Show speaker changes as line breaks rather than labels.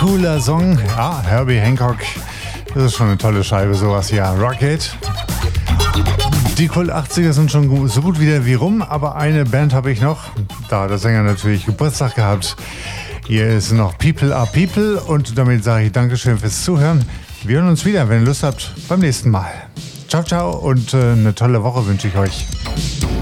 cooler Song. Ja, Herbie Hancock. Das ist schon eine tolle Scheibe, sowas. Ja, Rocket. Die Kult 80er sind schon so gut wieder wie rum, aber eine Band habe ich noch. Da hat der Sänger natürlich Geburtstag gehabt. Hier ist noch People Are People und damit sage ich Dankeschön fürs Zuhören. Wir hören uns wieder, wenn ihr Lust habt, beim nächsten Mal. Ciao, ciao und eine tolle Woche wünsche ich euch.